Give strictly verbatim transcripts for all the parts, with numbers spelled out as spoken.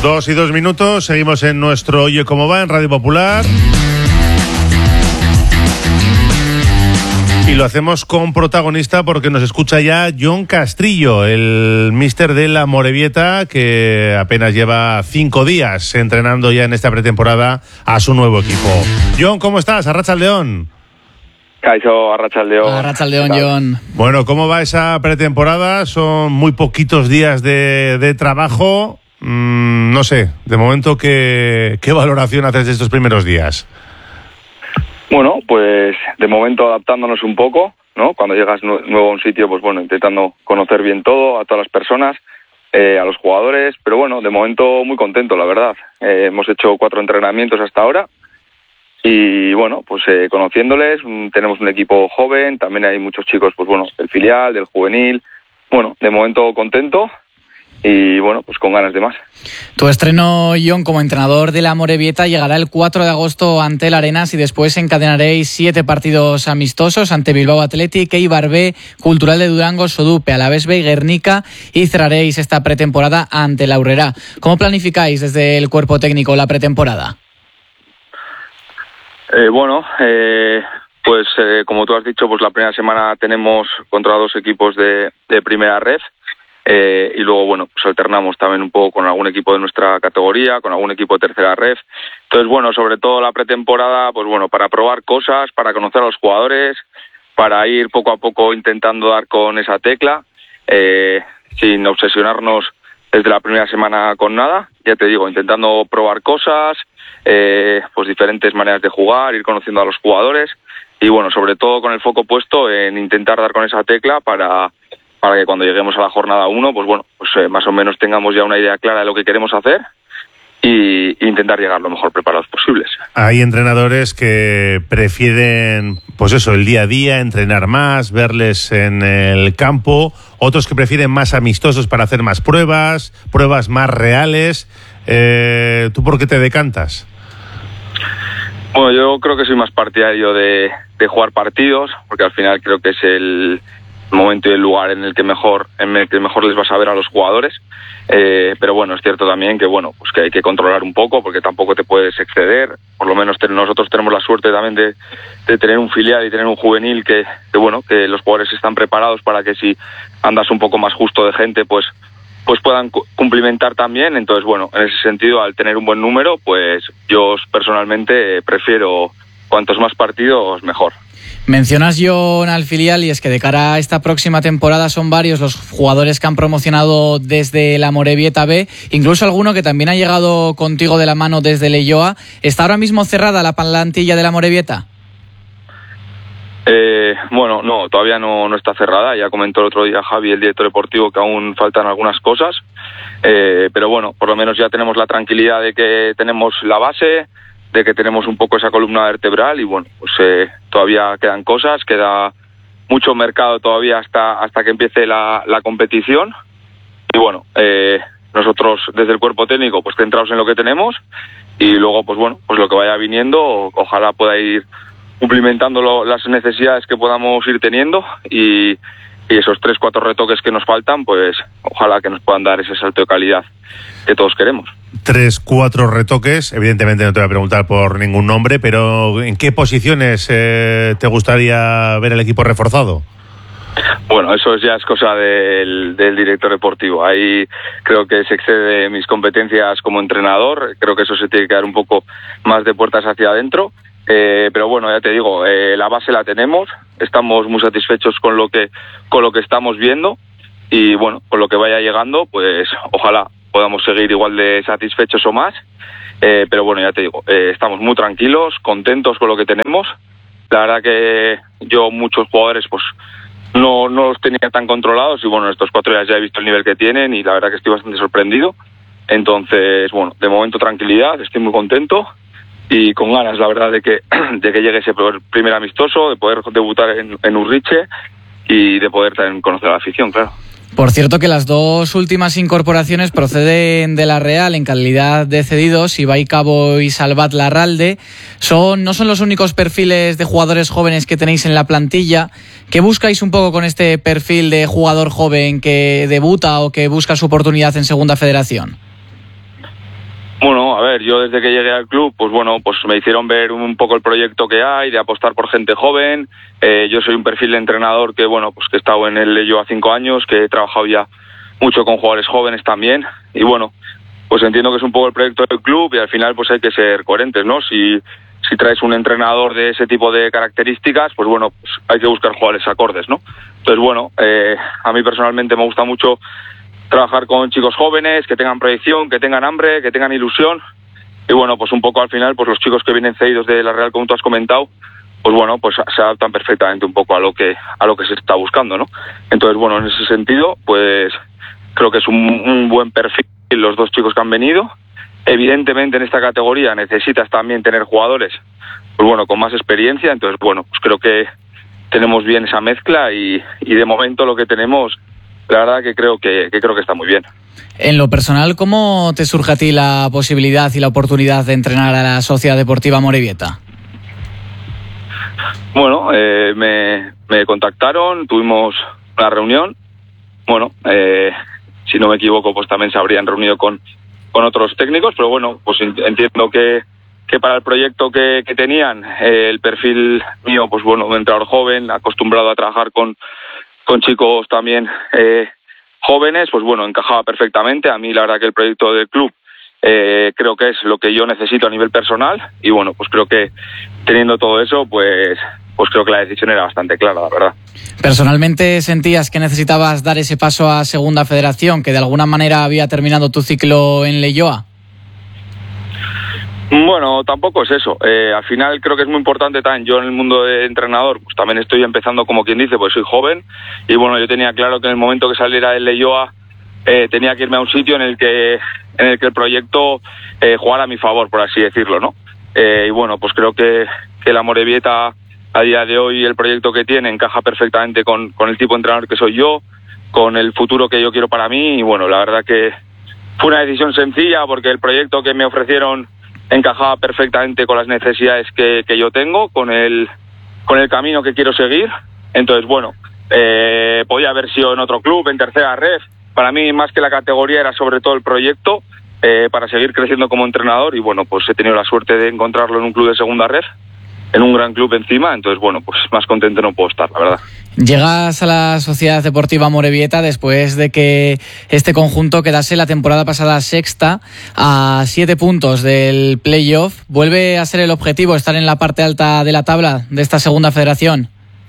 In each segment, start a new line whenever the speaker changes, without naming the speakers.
Dos y dos minutos, seguimos en nuestro Oye Cómo Va en Radio Popular. Y lo hacemos con protagonista porque nos escucha ya Jon Castrillo, el míster de la Amorebieta, que apenas lleva cinco días entrenando ya en esta pretemporada a su nuevo equipo. Jon, ¿cómo estás? Arratsaldeon.
Kaixo, Arratsaldeon.
Arratsaldeon, Jon.
Bueno, ¿cómo va esa pretemporada? Son muy poquitos días de, de trabajo. Mm, no sé, de momento, ¿qué, qué valoración haces de estos primeros días?
Bueno, pues de momento adaptándonos un poco, ¿no? Cuando llegas nuevo a un sitio, pues bueno, intentando conocer bien todo, a todas las personas, eh, a los jugadores, pero bueno, de momento muy contento, la verdad. Eh, hemos hecho cuatro entrenamientos hasta ahora y bueno, pues eh, conociéndoles, tenemos un equipo joven, también hay muchos chicos, pues bueno, del filial, del juvenil, bueno, de momento contento. Y bueno, pues con ganas de más.
Tu estreno, Jon, como entrenador de la Amorebieta llegará el cuatro de agosto ante el Arenas y después encadenaréis siete partidos amistosos ante Bilbao Athletic, Eibar B, Cultural de Durango, Sodupe, Alavés B y Guernica, y cerraréis esta pretemporada ante la Aurrera. ¿Cómo planificáis desde el cuerpo técnico la pretemporada?
Eh, bueno, eh, pues eh, como tú has dicho, pues la primera semana tenemos contra dos equipos de, de primera ref. Eh, y luego, bueno, pues alternamos también un poco con algún equipo de nuestra categoría, con algún equipo de tercera ref. Entonces, bueno, sobre todo la pretemporada, pues bueno, para probar cosas, para conocer a los jugadores, para ir poco a poco intentando dar con esa tecla, eh, sin obsesionarnos desde la primera semana con nada. Ya te digo, intentando probar cosas, eh, pues diferentes maneras de jugar, ir conociendo a los jugadores y, bueno, sobre todo con el foco puesto en intentar dar con esa tecla para... para que cuando lleguemos a la jornada uno, pues bueno, pues eh, más o menos tengamos ya una idea clara de lo que queremos hacer y, y intentar llegar lo mejor preparados posibles.
Hay entrenadores que prefieren, pues eso, el día a día, entrenar más, verles en el campo, otros que prefieren más amistosos para hacer más pruebas, pruebas más reales. Eh, ¿Tú por qué te decantas?
Bueno, yo creo que soy más partidario de, de jugar partidos, porque al final creo que es el momento y el lugar en el que mejor en el que mejor les vas a ver a los jugadores, eh, pero bueno, es cierto también que bueno, pues que hay que controlar un poco porque tampoco te puedes exceder. Por lo menos ten, nosotros tenemos la suerte también de, de tener un filial y tener un juvenil que, que bueno, que los jugadores están preparados para que si andas un poco más justo de gente, pues pues puedan cu- cumplimentar también. Entonces bueno, en ese sentido, al tener un buen número, pues yo personalmente eh, prefiero cuantos más partidos mejor.
Mencionas, Jon, al filial, y es que de cara a esta próxima temporada son varios los jugadores que han promocionado desde la Amorebieta B, incluso alguno que también ha llegado contigo de la mano desde Leioa. ¿Está ahora mismo cerrada la plantilla de la Amorebieta?
Eh, bueno, no, todavía no, no está cerrada. Ya comentó el otro día Javi, el director deportivo, que aún faltan algunas cosas, eh, pero bueno, por lo menos ya tenemos la tranquilidad de que tenemos la base, de que tenemos un poco esa columna vertebral y bueno, pues eh, todavía quedan cosas, queda mucho mercado todavía hasta hasta que empiece la, la competición y bueno, eh, nosotros desde el cuerpo técnico pues centrados en lo que tenemos y luego pues bueno, pues lo que vaya viniendo, ojalá pueda ir cumplimentando lo, las necesidades que podamos ir teniendo y, y esos tres, cuatro retoques que nos faltan, pues ojalá que nos puedan dar ese salto de calidad que todos queremos.
Tres, cuatro retoques. Evidentemente no te voy a preguntar por ningún nombre, pero ¿en qué posiciones eh, te gustaría ver el equipo reforzado?
Bueno, eso ya es cosa del, del director deportivo. Ahí creo que se excede mis competencias como entrenador. Creo que eso se tiene que dar un poco más de puertas hacia adentro. Eh, pero bueno, ya te digo, eh, la base la tenemos. Estamos muy satisfechos con lo que con lo que estamos viendo y bueno, con lo que vaya llegando, pues ojalá podamos seguir igual de satisfechos o más, eh, pero bueno, ya te digo, eh, estamos muy tranquilos, contentos con lo que tenemos. La verdad que yo muchos jugadores pues no, no los tenía tan controlados y bueno, estos cuatro días ya he visto el nivel que tienen y la verdad que estoy bastante sorprendido. Entonces, bueno, de momento tranquilidad, estoy muy contento y con ganas, la verdad, de que de que llegue ese primer amistoso, de poder debutar en, en Urriche y de poder también conocer a la afición, claro.
Por cierto que las dos últimas incorporaciones proceden de la Real en calidad de cedidos, Ibai Cabo y Salvat Larralde. Son, no son los únicos perfiles de jugadores jóvenes que tenéis en la plantilla. ¿Qué buscáis un poco con este perfil de jugador joven que debuta o que busca su oportunidad en Segunda Federación?
Bueno, a ver, yo desde que llegué al club, pues bueno, pues me hicieron ver un poco el proyecto que hay, de apostar por gente joven. Eh, yo soy un perfil de entrenador que, bueno, pues que he estado en el Leioa cinco años, que he trabajado ya mucho con jugadores jóvenes también. Y bueno, pues entiendo que es un poco el proyecto del club y al final pues hay que ser coherentes, ¿no? Si, si traes un entrenador de ese tipo de características, pues bueno, pues hay que buscar jugadores acordes, ¿no? Entonces, bueno, eh, a mí personalmente me gusta mucho trabajar con chicos jóvenes, que tengan proyección, que tengan hambre, que tengan ilusión. Y bueno, pues un poco al final, pues los chicos que vienen cedidos de la Real, como tú has comentado, pues bueno, pues se adaptan perfectamente un poco a lo que a lo que se está buscando, ¿no? Entonces, bueno, en ese sentido, pues creo que es un, un buen perfil los dos chicos que han venido. Evidentemente en esta categoría necesitas también tener jugadores, pues bueno, con más experiencia. Entonces, bueno, pues creo que tenemos bien esa mezcla y, y de momento lo que tenemos, la verdad que creo que, que creo que está muy bien.
En lo personal, ¿cómo te surge a ti la posibilidad y la oportunidad de entrenar a la Sociedad Deportiva Amorebieta?
Bueno, eh, me, me contactaron, tuvimos una reunión. Bueno, eh, si no me equivoco, pues también se habrían reunido con, con otros técnicos, pero bueno, pues entiendo que, que para el proyecto que, que tenían, eh, el perfil mío, pues bueno, un entrenador joven, acostumbrado a trabajar con con chicos también eh, jóvenes, pues bueno, encajaba perfectamente. A mí la verdad que el proyecto del club eh, creo que es lo que yo necesito a nivel personal y bueno, pues creo que teniendo todo eso, pues pues creo que la decisión era bastante clara, la verdad.
¿Personalmente sentías que necesitabas dar ese paso a Segunda Federación, que de alguna manera había terminado tu ciclo en Leioa?
Bueno, tampoco es eso. Eh, al final creo que es muy importante también. Yo en el mundo de entrenador, pues también estoy empezando como quien dice, pues soy joven y bueno, yo tenía claro que en el momento que saliera del Leioa eh, tenía que irme a un sitio en el que en el que el proyecto eh, jugara a mi favor, por así decirlo, ¿no? Eh, y bueno, pues creo que, que la Amorebieta a día de hoy, el proyecto que tiene encaja perfectamente con, con el tipo de entrenador que soy yo, con el futuro que yo quiero para mí y bueno, la verdad que fue una decisión sencilla porque el proyecto que me ofrecieron encajaba perfectamente con las necesidades que, que yo tengo, con el con el camino que quiero seguir. Entonces, bueno, eh, podía haber sido en otro club, en tercera ref. Para mí, más que la categoría, era sobre todo el proyecto eh, para seguir creciendo como entrenador. Y bueno, pues he tenido la suerte de encontrarlo en un club de segunda ref, en un gran club encima. Entonces, bueno, pues más contento no puedo estar, la verdad.
Llegas a la Sociedad Deportiva Amorebieta después de que este conjunto quedase la temporada pasada sexta a siete puntos del playoff. ¿Vuelve a ser el objetivo estar en la parte alta de la tabla de esta segunda federación?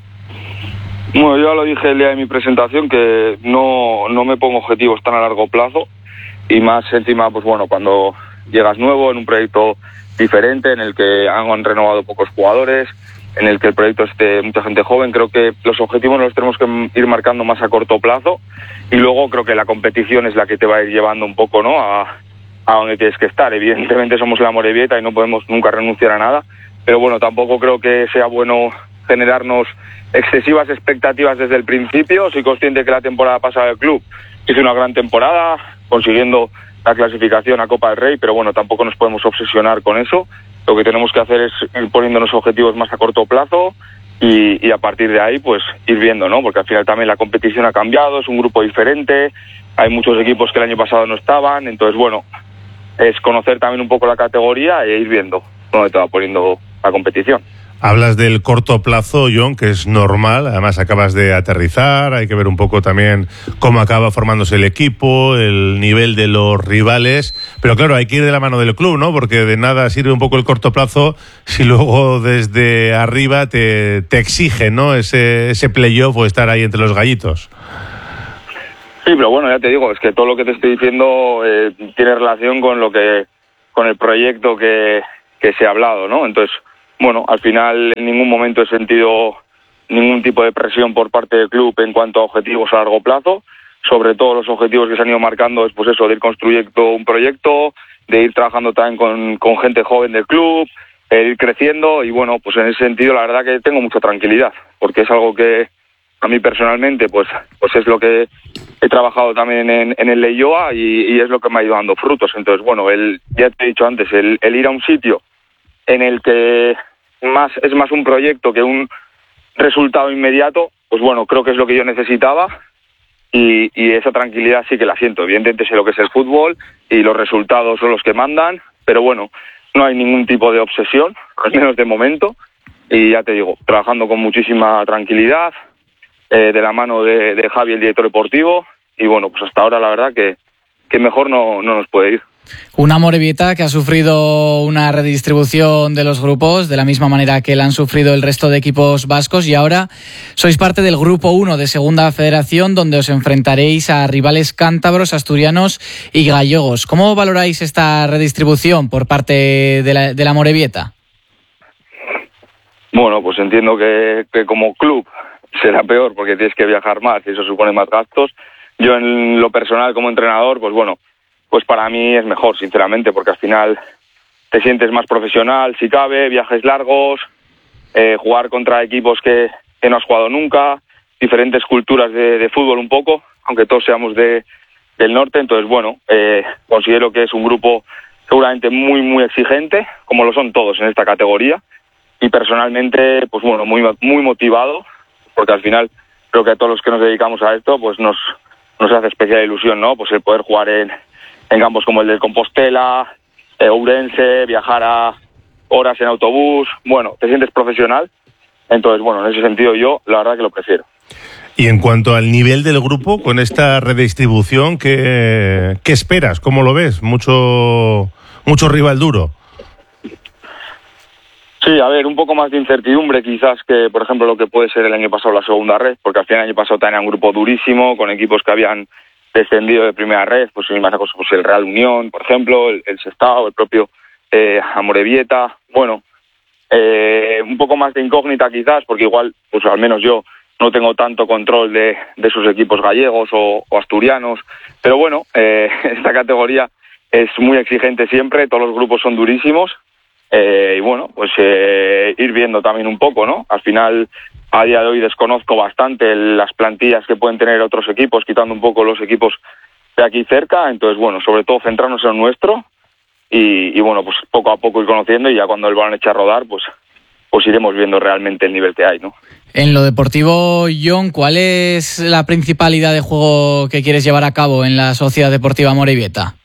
Bueno, yo ya lo dije el día de mi presentación que no, no me pongo objetivos tan a largo plazo y más encima, pues bueno, cuando llegas nuevo en un proyecto diferente en el que han renovado pocos jugadores, en el que el proyecto esté mucha gente joven, creo que los objetivos los tenemos que ir marcando más a corto plazo y luego creo que la competición es la que te va a ir llevando un poco, ¿no?, a, a donde tienes que estar. Evidentemente somos la Amorebieta y no podemos nunca renunciar a nada, pero bueno, tampoco creo que sea bueno generarnos excesivas expectativas desde el principio. Soy consciente que la temporada pasada del club hizo una gran temporada, consiguiendo la clasificación a Copa del Rey, pero bueno, tampoco nos podemos obsesionar con eso. Lo que tenemos que hacer es ir poniéndonos objetivos más a corto plazo y, y a partir de ahí pues ir viendo, ¿no? Porque al final también la competición ha cambiado, es un grupo diferente, hay muchos equipos que el año pasado no estaban, entonces bueno, es conocer también un poco la categoría e ir viendo dónde te va poniendo la competición.
Hablas del corto plazo, John, que es normal, además acabas de aterrizar, hay que ver un poco también cómo acaba formándose el equipo, el nivel de los rivales, pero claro, hay que ir de la mano del club, ¿no? Porque de nada sirve un poco el corto plazo si luego desde arriba te, te exige, ¿no?, ese, ese playoff o estar ahí entre los gallitos.
Sí, pero bueno, ya te digo, es que todo lo que te estoy diciendo eh, tiene relación con lo que, con el proyecto que, que se ha hablado, ¿no? Entonces, bueno, al final en ningún momento he sentido ningún tipo de presión por parte del club en cuanto a objetivos a largo plazo. Sobre todo los objetivos que se han ido marcando es pues eso, de ir construyendo un proyecto, de ir trabajando también con, con gente joven del club, de ir creciendo y bueno, pues en ese sentido la verdad que tengo mucha tranquilidad, porque es algo que a mí personalmente pues, pues es lo que he trabajado también en, en el Leioa y, y es lo que me ha ido dando frutos. Entonces bueno, el, ya te he dicho antes, el, el ir a un sitio en el que más es más un proyecto que un resultado inmediato, pues bueno, creo que es lo que yo necesitaba y, y esa tranquilidad sí que la siento. Evidentemente sé lo que es el fútbol y los resultados son los que mandan, pero bueno, no hay ningún tipo de obsesión, al menos de momento, y ya te digo, trabajando con muchísima tranquilidad, eh, de la mano de, de Javi, el director deportivo, y bueno, pues hasta ahora la verdad que, que mejor no, no nos puede ir.
Una Amorebieta que ha sufrido una redistribución de los grupos de la misma manera que la han sufrido el resto de equipos vascos, y ahora sois parte del grupo uno de Segunda Federación, donde os enfrentaréis a rivales cántabros, asturianos y gallegos. ¿Cómo valoráis esta redistribución por parte de la, de la Amorebieta?
Bueno, pues entiendo que, que como club será peor porque tienes que viajar más y eso supone más gastos. Yo en lo personal como entrenador, pues bueno, pues para mí es mejor, sinceramente, porque al final te sientes más profesional, si cabe, viajes largos, eh, jugar contra equipos que, que no has jugado nunca, diferentes culturas de, de fútbol un poco, aunque todos seamos de, del norte. Entonces, bueno, eh, considero que es un grupo seguramente muy, muy exigente, como lo son todos en esta categoría, y personalmente, pues bueno, muy, muy motivado, porque al final creo que a todos los que nos dedicamos a esto, pues nos, nos hace especial ilusión, ¿no? Pues el poder jugar en en campos como el de Compostela, eh, Ourense, viajar a horas en autobús, bueno, te sientes profesional. Entonces, bueno, en ese sentido yo la verdad que lo prefiero.
Y en cuanto al nivel del grupo, con esta redistribución, ¿qué, qué esperas? ¿Cómo lo ves? Mucho, mucho rival duro.
Sí, a ver, un poco más de incertidumbre quizás que, por ejemplo, lo que puede ser el año pasado la segunda red, porque al final el año pasado tenía un grupo durísimo, con equipos que habían descendido de primera red, pues más cosas, pues el Real Unión, por ejemplo, el, el Sestao, el propio eh, Amorebieta. Bueno, eh, un poco más de incógnita quizás, porque igual, pues al menos yo no tengo tanto control de, de sus equipos gallegos o, o asturianos, pero bueno, eh, esta categoría es muy exigente siempre, todos los grupos son durísimos, eh, y bueno, pues eh, ir viendo también un poco, ¿no? Al final, a día de hoy desconozco bastante las plantillas que pueden tener otros equipos, quitando un poco los equipos de aquí cerca. Entonces, bueno, sobre todo centrarnos en lo nuestro y, y bueno, pues poco a poco ir conociendo, y ya cuando el balón eche a rodar, pues, pues iremos viendo realmente el nivel que hay, ¿no?
En lo deportivo, Jon, ¿cuál es la principal idea de juego que quieres llevar a cabo en la Sociedad Deportiva Amorebieta?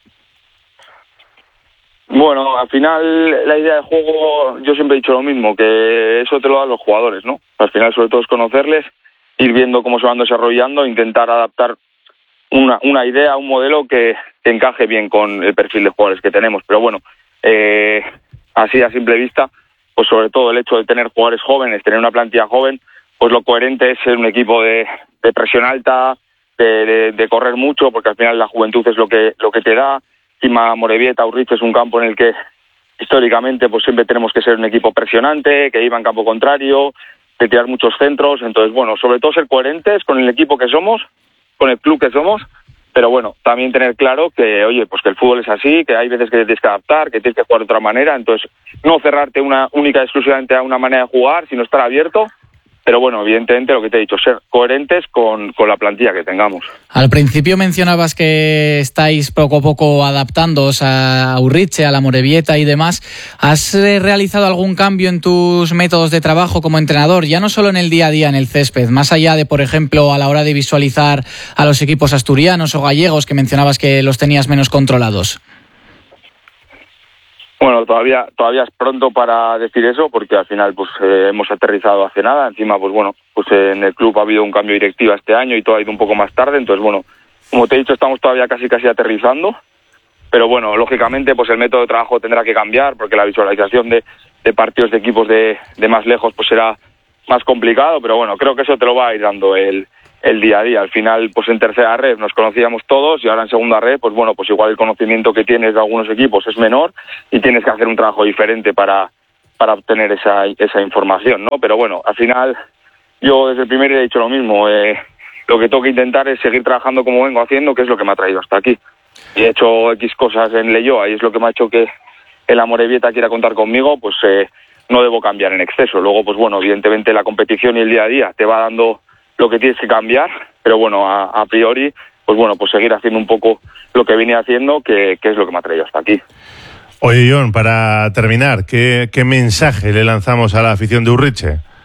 Bueno, al final la idea de juego, yo siempre he dicho lo mismo, que eso te lo dan los jugadores, ¿no? Al final sobre todo es conocerles, ir viendo cómo se van desarrollando, intentar adaptar una, una idea, un modelo que, que encaje bien con el perfil de jugadores que tenemos. Pero bueno, eh, así a simple vista, pues sobre todo el hecho de tener jugadores jóvenes, tener una plantilla joven, pues lo coherente es ser un equipo de, de presión alta, de, de, de correr mucho, porque al final la juventud es lo que, lo que te da. Encima Amorebieta, Urritx es un campo en el que históricamente pues siempre tenemos que ser un equipo presionante, que iba en campo contrario, de tirar muchos centros. Entonces, bueno, sobre todo ser coherentes con el equipo que somos, con el club que somos, pero bueno, también tener claro que, oye, pues que el fútbol es así, que hay veces que te tienes que adaptar, que tienes que jugar de otra manera. Entonces, no cerrarte una única y exclusivamente a una manera de jugar, sino estar abierto. Pero bueno, evidentemente lo que te he dicho, ser coherentes con, con la plantilla que tengamos.
Al principio mencionabas que estáis poco a poco adaptándoos a Urritx, a la Amorebieta y demás. ¿Has realizado algún cambio en tus métodos de trabajo como entrenador? Ya no solo en el día a día en el césped, más allá de, por ejemplo, a la hora de visualizar a los equipos asturianos o gallegos, que mencionabas que los tenías menos controlados.
Bueno, todavía todavía es pronto para decir eso, porque al final pues eh, hemos aterrizado hace nada. Encima, pues bueno, pues eh, en el club ha habido un cambio de directiva este año y todo ha ido un poco más tarde. Entonces, bueno, como te he dicho, estamos todavía casi casi aterrizando. Pero bueno, lógicamente, pues el método de trabajo tendrá que cambiar, porque la visualización de, de partidos de equipos de, de más lejos pues será más complicado. Pero bueno, creo que eso te lo va a ir dando el el día a día. Al final, pues en tercera red nos conocíamos todos, y ahora en segunda red, pues bueno, pues igual el conocimiento que tienes de algunos equipos es menor y tienes que hacer un trabajo diferente para, para obtener esa, esa información, ¿no? Pero bueno, al final yo desde el primer día he dicho lo mismo, eh, lo que tengo que intentar es seguir trabajando como vengo haciendo, que es lo que me ha traído hasta aquí. Y he hecho X cosas en Leioa y es lo que me ha hecho que el Amorebieta quiera contar conmigo, pues eh, no debo cambiar en exceso. Luego, pues bueno, evidentemente la competición y el día a día te va dando lo que tienes que cambiar, pero bueno, a, a priori, pues bueno, pues seguir haciendo un poco lo que vine haciendo, que, que es lo que me ha traído hasta aquí.
Oye, Jon, para terminar, ¿qué, qué mensaje le lanzamos a la afición de Urritx?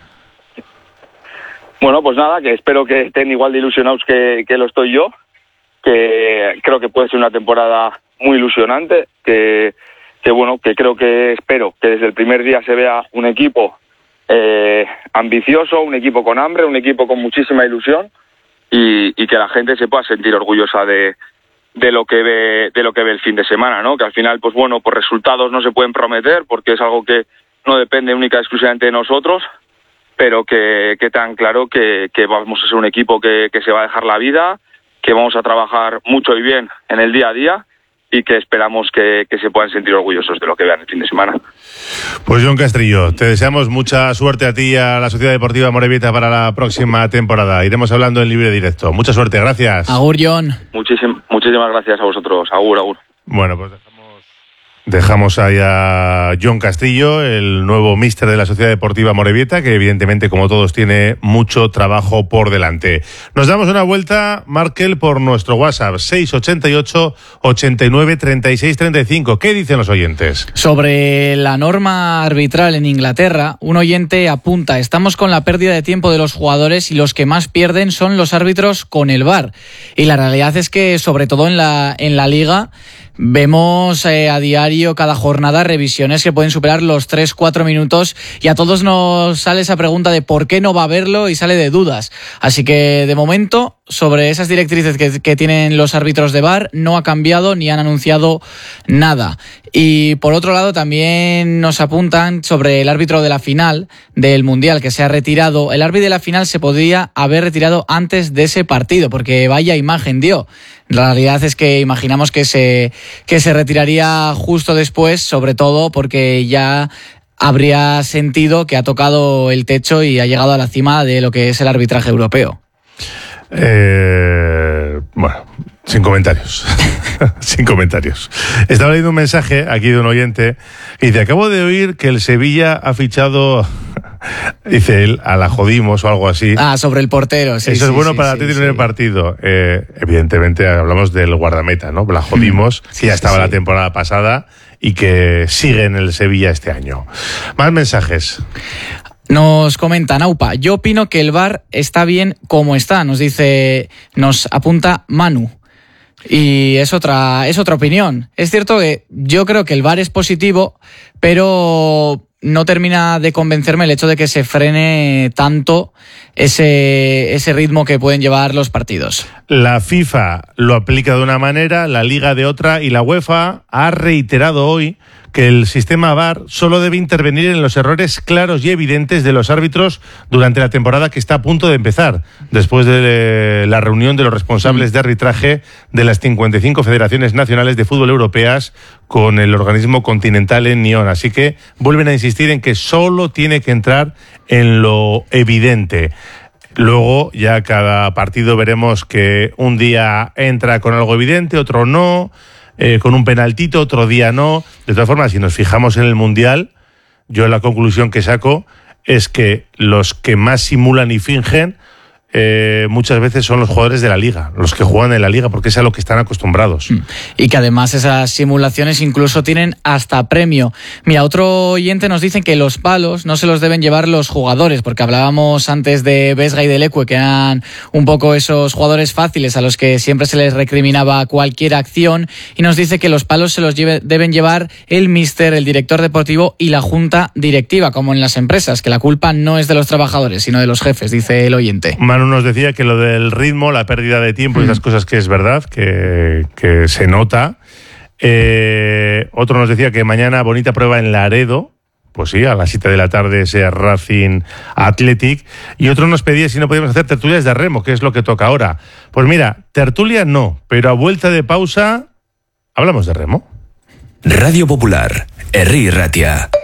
Bueno, pues nada, que espero que estén igual de ilusionados que, que lo estoy yo, que creo que puede ser una temporada muy ilusionante, que que bueno, que creo que espero que desde el primer día se vea un equipo eh, ambicioso, un equipo con hambre, un equipo con muchísima ilusión y, y que la gente se pueda sentir orgullosa de, de lo que ve, de lo que ve el fin de semana, ¿no? Que al final, pues bueno, por resultados no se pueden prometer porque es algo que no depende única y exclusivamente de nosotros, pero que, que tan claro que, que vamos a ser un equipo que, que se va a dejar la vida, que vamos a trabajar mucho y bien en el día a día y que esperamos que, que se puedan sentir orgullosos de lo que vean el fin de semana.
Pues Jon Castrillo, te deseamos mucha suerte a ti y a la Sociedad Deportiva Amorebieta para la próxima temporada. Iremos hablando en libre directo. Mucha suerte, gracias.
Agur, Jon.
Muchísim, muchísimas gracias a vosotros. Agur, agur.
Bueno, pues dejamos... Dejamos ahí a Jon Castrillo, el nuevo míster de la Sociedad Deportiva Amorebieta, que evidentemente, como todos, tiene mucho trabajo por delante. Nos damos una vuelta, Markel, por nuestro WhatsApp, seis ochenta y ocho, ochenta y nueve, treinta y seis, treinta y cinco. ¿Qué dicen los oyentes?
Sobre la norma arbitral en Inglaterra, un oyente apunta: estamos con la pérdida de tiempo de los jugadores y los que más pierden son los árbitros con el V A R. Y la realidad es que, sobre todo en la, en la Liga, vemos eh, a diario, cada jornada, revisiones que pueden superar los tres cuatro minutos y a todos nos sale esa pregunta de por qué no va a haberlo y sale de dudas. Así que, de momento, sobre esas directrices que, que tienen los árbitros de V A R, no ha cambiado ni han anunciado nada. Y por otro lado, también nos apuntan sobre el árbitro de la final del Mundial, que se ha retirado. El árbitro de la final se podría haber retirado antes de ese partido, porque vaya imagen dio. La realidad es que imaginamos que se, que se retiraría justo después, sobre todo porque ya habría sentido que ha tocado el techo y ha llegado a la cima de lo que es el arbitraje europeo.
Eh, bueno, sin comentarios. Sin comentarios. Estaba leyendo un mensaje aquí de un oyente y dice: acabo de oír que el Sevilla ha fichado, dice él, a la Jodimos o algo así.
Ah, sobre el portero. Sí,
Eso
sí,
es bueno
sí,
para
sí,
ti
sí.
en el partido. Eh, evidentemente hablamos del guardameta, ¿no? La Jodimos,
sí,
que ya
sí,
estaba
sí.
la temporada pasada y que sigue en el Sevilla este año. Más mensajes.
Nos comenta Naupa: yo opino que el V A R está bien como está, nos dice, nos apunta Manu. Y es otra, es otra opinión. Es cierto que yo creo que el V A R es positivo, pero no termina de convencerme el hecho de que se frene tanto ese, ese ritmo que pueden llevar los partidos.
La FIFA lo aplica de una manera, la Liga de otra, y la UEFA ha reiterado hoy que el sistema V A R solo debe intervenir en los errores claros y evidentes de los árbitros durante la temporada que está a punto de empezar, después de la reunión de los responsables de arbitraje de las cincuenta y cinco federaciones nacionales de fútbol europeas con el organismo continental en Nyon. Así que vuelven a insistir en que solo tiene que entrar en lo evidente. Luego ya cada partido veremos que un día entra con algo evidente, otro no, eh, con un penaltito, otro día no. De todas formas, si nos fijamos en el Mundial, yo la conclusión que saco es que los que más simulan y fingen eh, muchas veces son los jugadores de la Liga, los que juegan en la Liga, porque es a lo que están acostumbrados.
Y que además esas simulaciones incluso tienen hasta premio. Mira, otro oyente nos dice que los palos no se los deben llevar los jugadores, porque hablábamos antes de Vesga y de Leque, que eran un poco esos jugadores fáciles a los que siempre se les recriminaba cualquier acción, y nos dice que los palos se los lleve, deben llevar el míster, el director deportivo y la junta directiva, como en las empresas, que la culpa no es de los trabajadores, sino de los jefes, dice el oyente.
Manu nos decía que lo del ritmo, la pérdida de tiempo y esas cosas, que es verdad, que, que se nota. Eh, otro nos decía que mañana bonita prueba en Laredo. Pues sí, a las siete de la tarde ese Racing Athletic. Y otro nos pedía si no podíamos hacer tertulias de remo, que es lo que toca ahora. Pues mira, tertulia no, pero a vuelta de pausa hablamos de remo.
Radio Popular, Herri Ratia.